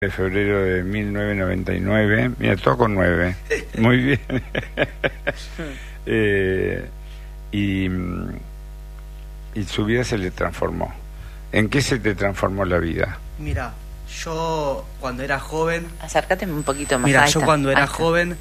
de febrero de 1999, mira, todo con 9, muy bien. Y su vida se le transformó. ¿En qué se te transformó la vida? Mira, yo cuando era joven... Acércate un poquito más. Mira, yo cuando era joven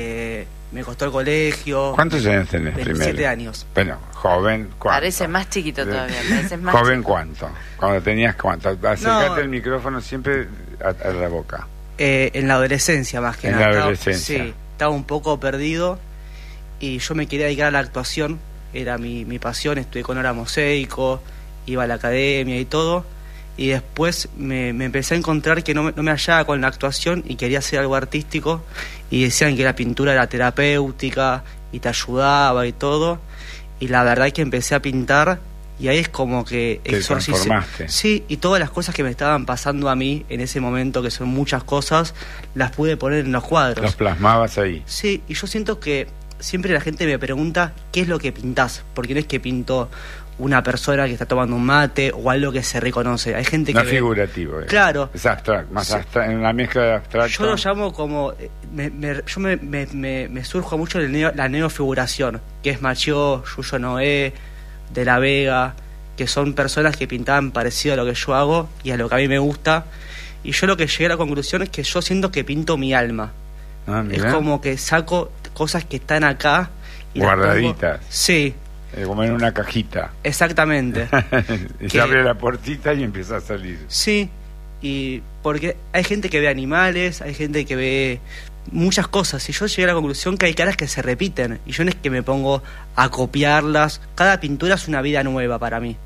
me costó el colegio. ¿Cuántos años tenés 27 primero? años. Bueno, joven, ¿cuánto? Parece más chiquito todavía. Más ¿Joven chico. cuánto? Cuando tenías cuánto. Acércate el micrófono siempre a la boca. En la adolescencia más que nada. En la adolescencia. Sí, estaba un poco perdido y yo me quería dedicar a la actuación. Era mi pasión, estudié con hora mosaico, iba a la academia y todo. Y después me empecé a encontrar que no me hallaba con la actuación y quería hacer algo artístico. Y decían que la pintura era terapéutica y te ayudaba y todo. Y la verdad es que empecé a pintar y ahí es como que te transformaste. Sí, y todas las cosas que me estaban pasando a mí en ese momento, que son muchas cosas, las pude poner en los cuadros. Los plasmabas ahí. Sí, y yo siento que siempre la gente me pregunta qué es lo que pintás, porque no es que pinto una persona que está tomando un mate o algo que se reconoce. Hay gente que... No figurativo. Claro. Es abstracto, más Sí. abstracto, en una mezcla de abstracto. Yo lo llamo como... yo me surjo mucho la neofiguración, que es Machió, Yuyo Noé, De la Vega, que son personas que pintaban parecido a lo que yo hago y a lo que a mí me gusta. Y yo lo que llegué a la conclusión es que yo siento que pinto mi alma. Ah, Es como que saco cosas que están acá y las guardaditas. pongo... Sí, como en una cajita. exactamente. Y se Que- abre la puertita y empieza a salir. Sí, y porque hay gente que ve animales, hay gente que ve muchas cosas, y yo llegué a la conclusión que hay caras que se repiten, y yo no es que me pongo a copiarlas, cada pintura es una vida nueva para mí,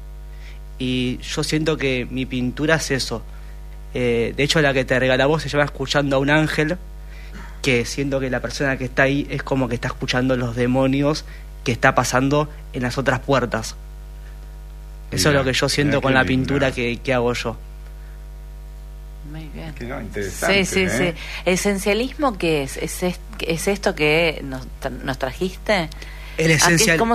y yo siento que mi pintura es eso. De hecho, la que te regalamos se llama Escuchando a un ángel, que siento que la persona que está ahí es como que está escuchando los demonios que está pasando en las otras puertas. Eso Mira, es lo que yo siento mira con qué la lindo. pintura que hago yo. Muy bien. Qué interesante. Sí. ¿Esencialismo qué es? ¿Es esto que nos trajiste? El esencial... ¿Cómo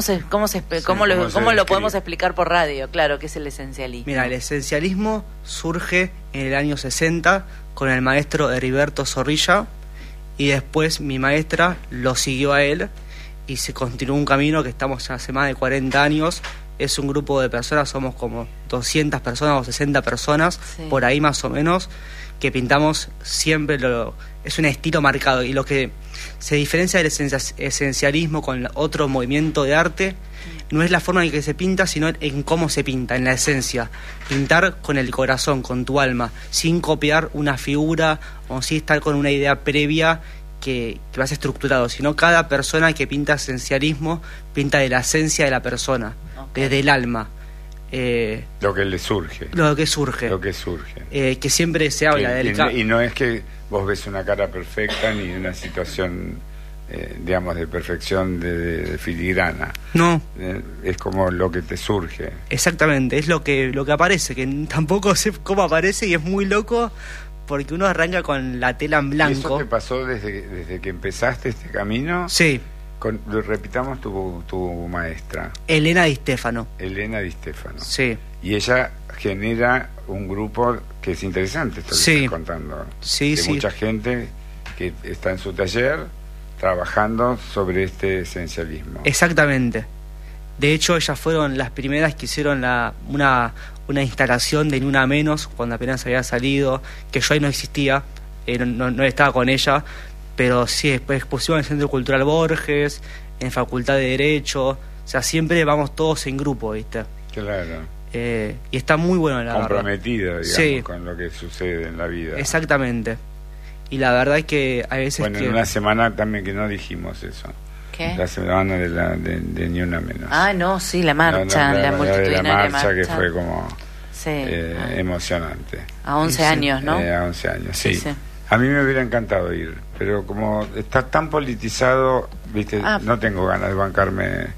se lo podemos describe? explicar por radio? Claro, ¿qué es el esencialismo? Mira, el esencialismo surge en el año 60 con el maestro Heriberto Zorrilla, y después mi maestra lo siguió a él y se continuó un camino que estamos hace más de 40 años. Es un grupo de personas, somos como 200 personas o 60 personas, Sí. por ahí más o menos, que pintamos siempre, es un estilo marcado, y lo que se diferencia del esencialismo con otro movimiento de arte no es la forma en que se pinta, sino en cómo se pinta, en la esencia. Pintar con el corazón, con tu alma, sin copiar una figura o sin estar con una idea previa que vas estructurado, sino cada persona que pinta esencialismo pinta de la esencia de la persona, Ok. desde el alma, Lo que le surge. lo que surge, Lo que surge. que siempre se habla del Y no es que vos ves una cara perfecta ni una situación, digamos, de perfección de filigrana. No, Es como lo que te surge. exactamente, es lo que aparece, que tampoco sé cómo aparece, y es muy loco porque uno arranca con la tela en ¿Y eso blanco. te pasó desde que empezaste este camino? Sí, Repitamos tu maestra, Elena Di Stefano. Elena Di Stefano. Sí, Y ella genera un grupo que es interesante, esto que Sí. estás contando. Sí, de sí. mucha gente que está en su taller trabajando sobre este esencialismo. exactamente. De hecho, ellas fueron las primeras que hicieron una instalación de Ni Una Menos cuando apenas había salido, que yo ahí no existía, no estaba con ella, pero sí, después expusimos en el Centro Cultural Borges, en Facultad de Derecho, o sea, siempre vamos todos en grupo, ¿viste? Claro. Y está muy bueno, la verdad. Comprometido, digamos, Sí. con lo que sucede en la vida. Exactamente. Y la verdad es que a veces Bueno, en una semana también que no dijimos eso. ¿Qué? La semana de Ni Una Menos. Ah, no, sí, la marcha, No, la de multitudinaria marcha que fue como Sí. emocionante. A 11 Sí. años, ¿no? A 11 años, sí. Sí. A mí me hubiera encantado ir, pero como está tan politizado, viste, Ah. no tengo ganas de bancarme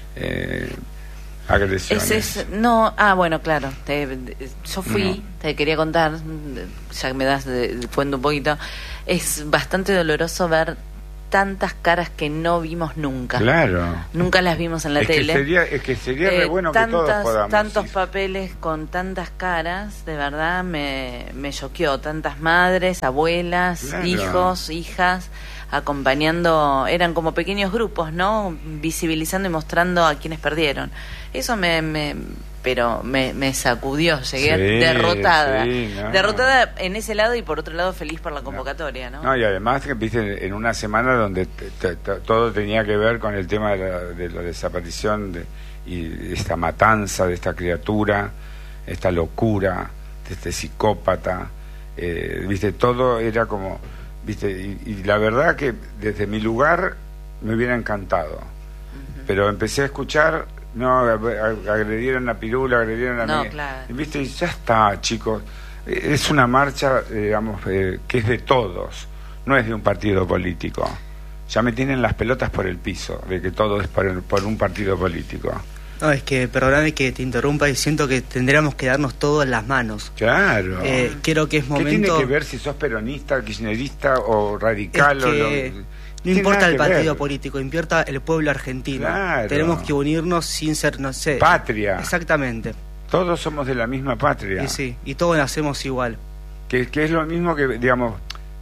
agresiones. No, bueno, claro. Yo fui, No. te quería contar, ya que me das cuento un poquito. Es bastante doloroso ver tantas caras que no vimos nunca. Claro. Nunca las vimos en la tele. Es que sería re bueno que todos podamos. Tantos papeles con tantas caras, de verdad me choqueó. Tantas madres, abuelas, Claro. hijos, hijas, acompañando, eran como pequeños grupos, ¿no? Visibilizando y mostrando a quienes perdieron. Eso pero me sacudió, llegué derrotada. Sí, no. Derrotada en ese lado y por otro lado feliz por la convocatoria, ¿no? No, y además, viste, en una semana donde todo tenía que ver con el tema de la desaparición y esta matanza de esta criatura, esta locura, de este psicópata, viste, todo era como, viste, y la verdad que desde mi lugar me hubiera encantado, pero empecé a escuchar, no, agredieron a Pirula, agredieron a No, mí, claro. y viste, y ya está, chicos, es una marcha, digamos, que es de todos, no es de un partido político. Ya me tienen las pelotas por el piso de que todo es por un partido político. No, es que, perdóname que te interrumpa, y siento que tendríamos que darnos todo en las manos. Claro. Creo que es momento... ¿Qué tiene que ver si sos peronista, kirchnerista o radical? Es que no importa el partido político, importa el pueblo argentino. Claro. Tenemos que unirnos sin ser, no sé... Patria. Exactamente. Todos somos de la misma patria. Y sí, y todos nacemos igual. Que es lo mismo que, digamos,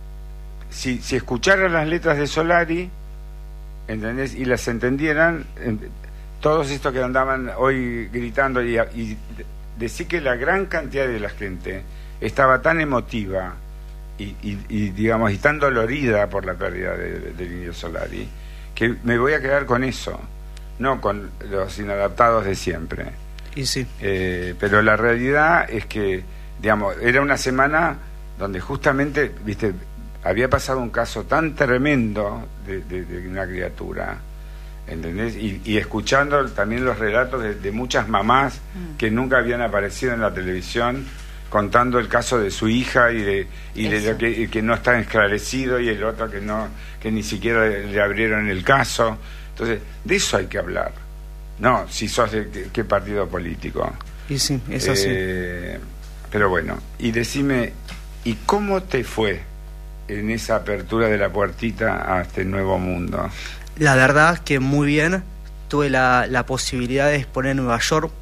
si escucharan las letras de Solari, ¿entendés? Y las entendieran, todos estos que andaban hoy gritando y decir que la gran cantidad de la gente estaba tan emotiva y digamos, y tan dolorida por la pérdida del Indio Solari, que me voy a quedar con eso, no con los inadaptados de siempre. Y sí. Pero la realidad es que, digamos, era una semana donde justamente, viste, había pasado un caso tan tremendo de una criatura, ¿entendés? Y escuchando también los relatos de muchas mamás que nunca habían aparecido en la televisión, contando el caso de su hija y de lo que no está esclarecido, y el otro que ni siquiera le abrieron el caso. Entonces, de eso hay que hablar. No, si sos de qué partido político. Y sí, eso sí. Pero bueno, y decime, ¿y cómo te fue en esa apertura de la puertita a este nuevo mundo? La verdad que muy bien. Tuve la posibilidad de exponer en Nueva York,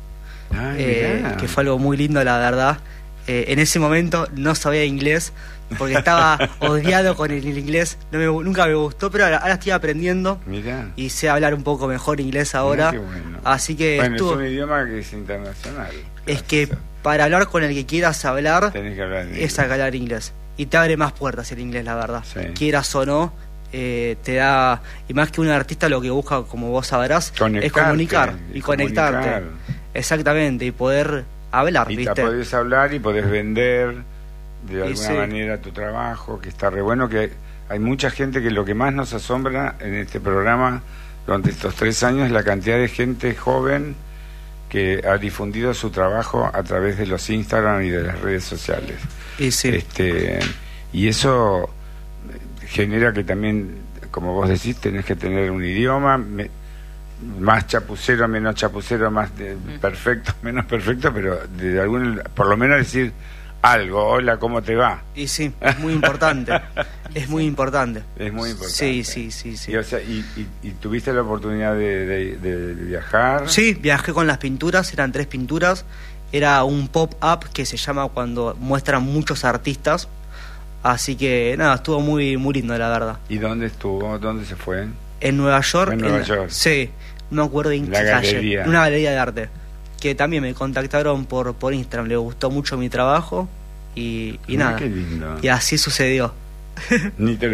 que fue algo muy lindo, la verdad. En ese momento no sabía inglés, porque estaba odiado con el inglés, nunca me gustó, pero ahora estoy aprendiendo. Mirá. Y sé hablar un poco mejor inglés ahora. Mirá, qué bueno. Así que es un idioma que es internacional. Es que para hablar con el que quieras hablar, tenés que hablar inglés. es hablar inglés. Y te abre más puertas el inglés, la verdad. Sí. Quieras o no, te da... Y más que un artista lo que busca, como vos sabrás, es comunicar y conectarte. Exactamente, y poder hablar, y ¿viste? te podés hablar y podés vender de alguna sí. manera tu trabajo, que está re bueno, que hay mucha gente que lo que más nos asombra en este programa durante estos 3 años es la cantidad de gente joven que ha difundido su trabajo a través de los Instagram y de las redes sociales. Y sí. Y eso genera que también, como vos decís, tenés que tener un idioma más chapucero, menos chapucero, más perfecto, menos perfecto, pero de algún, por lo menos decir algo. Hola, ¿cómo te va? Y sí, es muy importante. Es muy importante. Es muy importante. Sí. Y, o sea, y tuviste la oportunidad de viajar. Sí, viajé con las pinturas, eran 3 pinturas. Era un pop-up que se llama cuando muestran muchos artistas. Así que nada, estuvo muy, muy lindo, la verdad. ¿Y dónde estuvo? ¿Dónde se fue? En Nueva York. En Nueva York. Sí, no me acuerdo en qué calle. Una galería de arte. Que también me contactaron por Instagram. Le gustó mucho mi trabajo y nada. Qué lindo. Y así sucedió. No te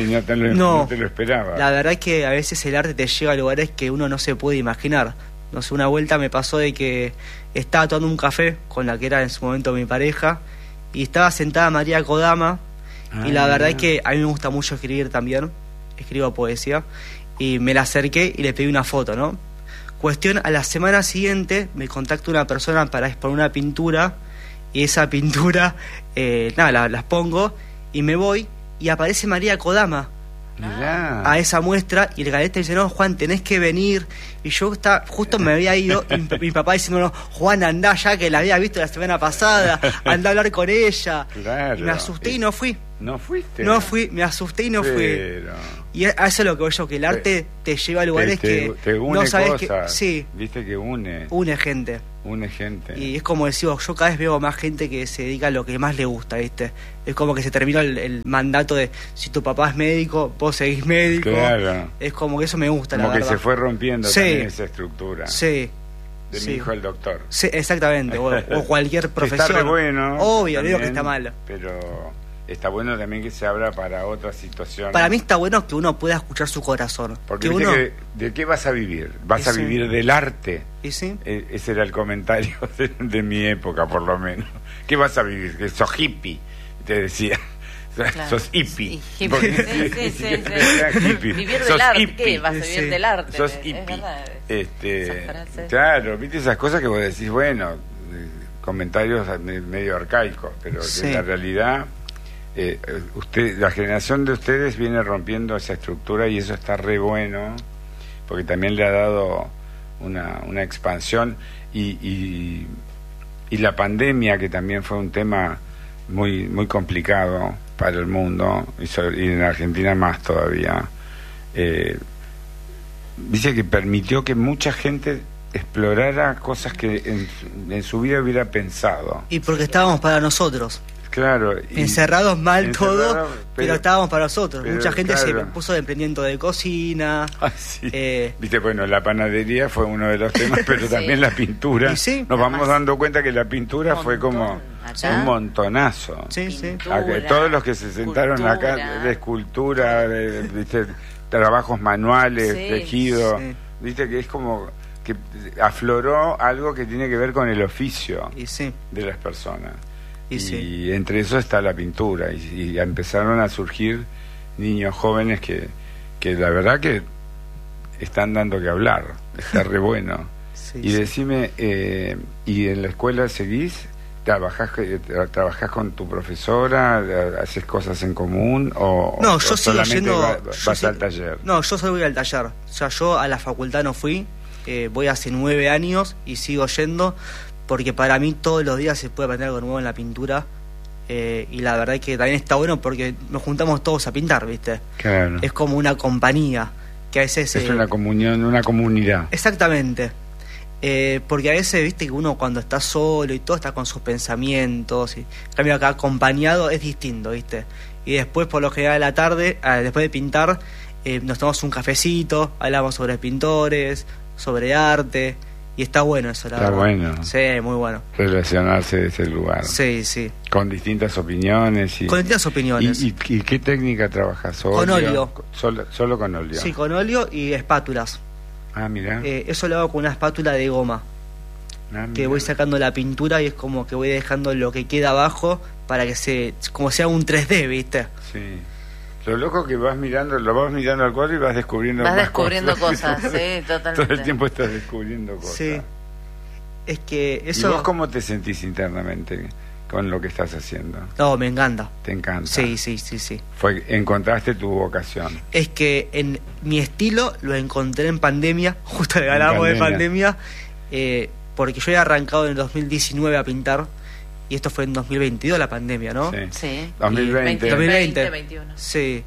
lo esperaba. La verdad es que a veces el arte te lleva a lugares que uno no se puede imaginar. No sé, una vuelta me pasó de que estaba tomando un café con la que era en su momento mi pareja, y estaba sentada María Kodama, y la verdad es que a mí me gusta mucho escribir también, escribo poesía, y me la acerqué y le pedí una foto, ¿no? Cuestión, a la semana siguiente me contacta una persona para exponer una pintura, y esa pintura, las pongo, y me voy, y aparece María Kodama a esa muestra, y el galeta dice: no, Juan, tenés que venir. Y yo justo me había ido, y mi papá diciendo: no, Juan, andá ya, que la había visto la semana pasada, andá a hablar con ella. Claro. Y me asusté y no fui. ¿No fuiste? No fui, me asusté y no fui. Y a eso es lo que voy yo, que el arte te lleva a lugares que te une no sabes cosas, sí, viste que une gente. Une gente. Y es como decís vos, yo cada vez veo más gente que se dedica a lo que más le gusta, ¿viste? Es como que se terminó el mandato de si tu papá es médico, vos seguís médico. Claro. Es como que eso me gusta, como la verdad. Como que se fue rompiendo también esa estructura. Sí. De mi hijo el doctor. Sí, exactamente. O cualquier profesión. Está re bueno. Obvio, también, digo que está mal. Pero está bueno también que se abra para otras situaciones. Para mí está bueno que uno pueda escuchar su corazón. Porque que viste uno... que, ¿de qué vas a vivir? ¿Vas a vivir del arte? ¿Y sí? Ese era el comentario de mi época, por lo menos. ¿Qué vas a vivir? Que sos hippie, te decía. Claro. Sos hippie. Sí. Vivir del arte, hippie. ¿Qué? ¿Vas a vivir del arte? Sos hippie. Claro, viste esas cosas que vos decís, bueno, comentarios medio arcaicos, pero en la realidad la generación de ustedes viene rompiendo esa estructura y eso está re bueno, porque también le ha dado una expansión y la pandemia, que también fue un tema muy muy complicado para el mundo y en Argentina más todavía, dice que permitió que mucha gente explorara cosas que en su vida hubiera pensado. Y porque estábamos para nosotros. Claro. Encerrados todo, pero estábamos para nosotros. Mucha gente claro, se puso de emprendimiento de cocina. Sí. Viste, bueno, la panadería fue uno de los temas, pero también la pintura. Sí. Nos vamos dando cuenta que la pintura fue como un montonazo. Sí, sí. Todos los que se sentaron acá, de escultura, viste, trabajos manuales, tejido, viste que es como que afloró algo que tiene que ver con el oficio de las personas. Y entre eso está la pintura y empezaron a surgir niños jóvenes que la verdad que están dando que hablar, está re bueno. Y decime, ¿y en la escuela seguís? ¿Trabajás con tu profesora? ¿Haces cosas en común? No, yo sigo yendo. ¿Vas al taller? No, yo solo voy al taller. O sea, yo a la facultad no fui. Voy hace 9 años y sigo yendo, porque para mí todos los días se puede aprender algo nuevo en la pintura. Y la verdad es que también está bueno porque nos juntamos todos a pintar, ¿viste? Claro. Es como una compañía que a veces... Es una comunión, una comunidad. Exactamente. Porque a veces, viste, que uno cuando está solo y todo está con sus pensamientos, y en cambio acá acompañado es distinto, viste. Y después, por lo general, a la tarde, después de pintar, nos tomamos un cafecito, hablamos sobre pintores, sobre arte, y está bueno eso, la verdad. Está bueno. Sí, muy bueno. Relacionarse de ese lugar. Sí, sí. Con distintas opiniones. Con distintas opiniones. ¿Y qué técnica trabajas? Con óleo. Solo con óleo. Sí, con óleo y espátulas. Ah, mira. Eso lo hago con una espátula de goma. Que voy sacando la pintura y es como que voy dejando lo que queda abajo para que como sea un 3D, ¿viste? Sí. Lo loco que lo vas mirando al cuadro y vas descubriendo cosas. Sí, totalmente. Todo el tiempo estás descubriendo cosas. Sí. Es que eso... ¿Y vos cómo te sentís internamente con lo que estás haciendo? No, me encanta. ¿Te encanta? Sí. Encontraste tu vocación. Es que en mi estilo lo encontré en pandemia, justo le ganamos de pandemia, porque yo he arrancado en el 2019 a pintar, y esto fue en 2022 la pandemia, ¿no? Sí. 2020. 2021. Sí.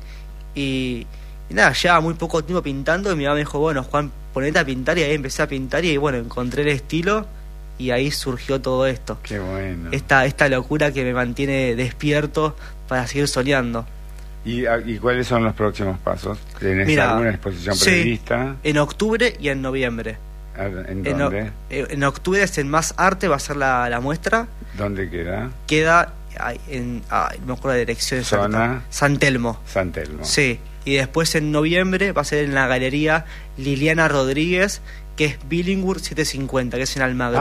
Y nada, llevaba muy poco tiempo pintando y mi mamá me dijo, bueno, Juan, ponete a pintar, y ahí empecé a pintar y bueno, encontré el estilo y ahí surgió todo esto. Qué bueno. Esta locura que me mantiene despierto para seguir soñando. ¿Y cuáles son los próximos pasos? ¿Tenés alguna exposición prevista? En octubre y en noviembre. ¿En dónde? En octubre es en Más Arte, va a ser la muestra. ¿Dónde queda? Queda en... no me acuerdo la dirección exacta. ¿Zona? San Telmo. San Telmo. Sí. Y después en noviembre va a ser en la galería Liliana Rodríguez, que es Billinghurst 750, que es en Almagro.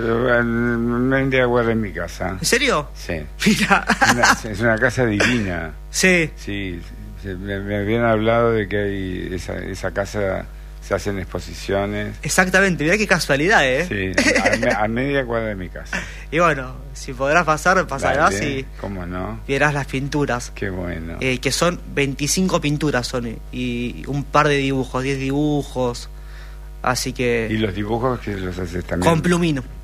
Un día guardé en mi casa. ¿En serio? Sí. Mira. Es una casa divina. Sí. Sí, me habían hablado de que hay esa casa, se hacen exposiciones. Exactamente, mirá qué casualidad, Sí, a media cuadra de mi casa. Y bueno, si podrás pasarás. Dale, y ¿cómo no? verás las pinturas. Qué bueno. Que son 25 pinturas y un par de dibujos, 10 dibujos. Así que... ¿Y los dibujos que los haces también? Con plumino.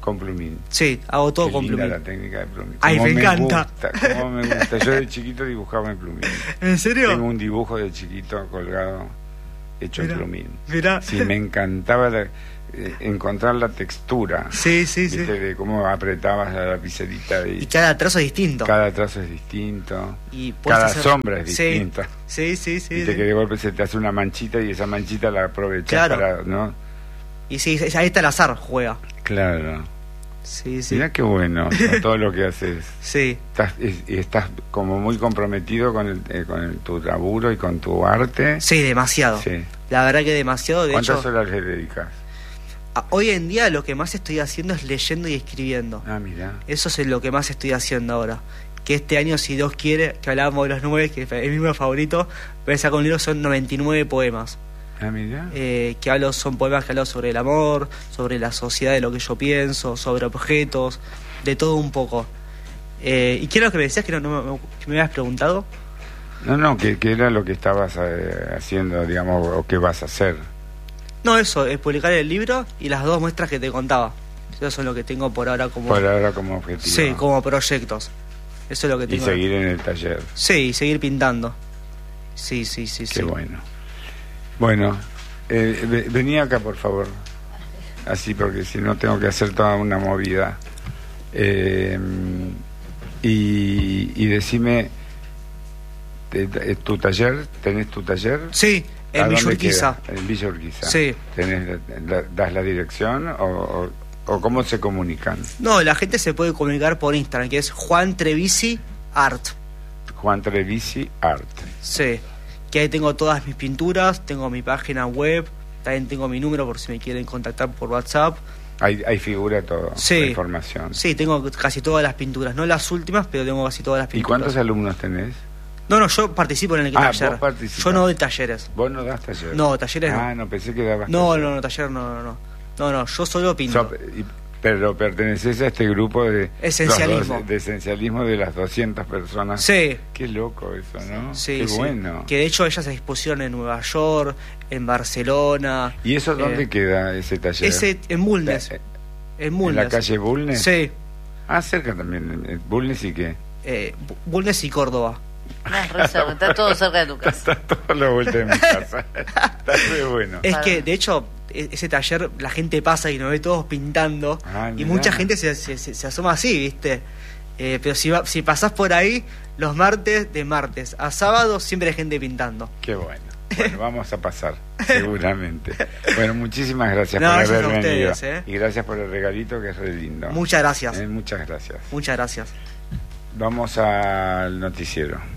Con plumín. Sí, hago todo Qué con linda plumín. la técnica de plumín. Ay, Cómo me encanta. Cómo me gusta. Yo de chiquito dibujaba en plumín. ¿En serio? Tengo un dibujo de chiquito colgado hecho Mirá, en plumín. mirá. Sí, me encantaba encontrar la textura. Sí, sí, ¿Viste? sí. De cómo apretabas la lapicerita Y y cada trazo es distinto. cada trazo es distinto. Y puedes Cada hacer- sombra es Sí, distinta. Sí, sí, sí. Viste sí. que de golpe se te hace una manchita y esa manchita la aprovechas Claro. para, ¿no? Y sí, ahí está el azar, juega. Claro. Sí, sí. Mirá qué bueno, ¿no? Todo lo que haces. Sí. Estás como muy comprometido con tu laburo y con tu arte. Sí, demasiado. Sí. La verdad que demasiado. De ¿Cuántas hecho, horas le dedicas? hoy en día lo que más estoy haciendo es leyendo y escribiendo. Ah, mira. Eso es lo que más estoy haciendo ahora. Que este año, si Dios quiere, que hablábamos de los números, que es mi número favorito, voy a sacar un libro, son 99 poemas. Ah, mira. Son poemas que hablan sobre el amor, sobre la sociedad, de lo que yo pienso, sobre objetos, de todo un poco. ¿Y qué era lo que me decías que que me habías preguntado? No, ¿qué era lo que estabas haciendo, digamos, o qué vas a hacer? No, eso, es publicar el libro y las 2 muestras que te contaba. Eso es lo que tengo por ahora como... Por ahora como objetivo. Sí, como proyectos. Eso es lo que Y tengo. seguir en el taller. Sí, y seguir pintando. Sí, sí, sí, Qué sí. bueno. Bueno, vení acá, por favor. Así, porque si no tengo que hacer toda una movida. Y decime, ¿tu taller? ¿Tenés tu taller? Sí, ¿A en Villa dónde Urquiza. queda? En Villa Urquiza. Sí. ¿Das la dirección o cómo se comunican? No, la gente se puede comunicar por Instagram, que es Juan Trevisi Art. Juan Trevisi Art. Sí, que ahí tengo todas mis pinturas, tengo mi página web, también tengo mi número por si me quieren contactar por WhatsApp. Ahí figura todo, Sí. la información. Sí, tengo casi todas las pinturas, no las últimas, pero tengo casi todas las ¿Y pinturas. cuántos alumnos tenés? No, yo participo en el Ah, taller. vos participás. Yo no doy talleres. ¿Vos no das taller? No, talleres no. Ah, no, pensé que dabas No, taller. no, taller no. No, yo solo pinto. Pero perteneces a este grupo de... Esencialismo. De esencialismo de las 200 personas. Sí. Qué loco eso, ¿no? Sí, Qué sí. bueno. Que de hecho ellas se expusieron en Nueva York, en Barcelona. ¿Y eso dónde queda ese taller? Ese en Bulnes. En ¿En Bulnes. la calle Bulnes? Sí. Ah, cerca también. ¿Bulnes y qué? Bulnes y Córdoba. No, es re cerca, está todo cerca de tu casa. Está todo a la vuelta de mi casa. Está muy bueno. Es Para- que, de hecho, ese taller la gente pasa y nos ve todos pintando. Ah, y mirá. mucha gente se asoma así, ¿viste? Pero si pasás por ahí, los martes, de martes a sábado, siempre hay gente pintando. Qué bueno. Bueno, vamos a pasar, seguramente. Bueno, muchísimas gracias No, por gracias haber a venido. ustedes, Y gracias por el regalito, que es re lindo. Muchas gracias. Muchas gracias. Muchas gracias. Vamos al noticiero.